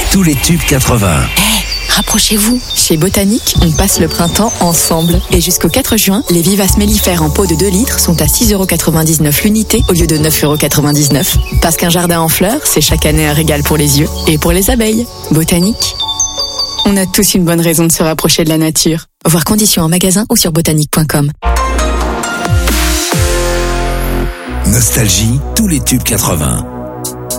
tous les tubes 80. Rapprochez-vous. Chez Botanique, on passe le printemps ensemble. Et jusqu'au 4 juin, les vivaces mellifères en pot de 2 litres sont à 6,99€ l'unité au lieu de 9,99€. Parce qu'un jardin en fleurs, c'est chaque année un régal pour les yeux et pour les abeilles. Botanique. On a tous une bonne raison de se rapprocher de la nature. Voir conditions en magasin ou sur botanique.com. Nostalgie, tous les tubes 80.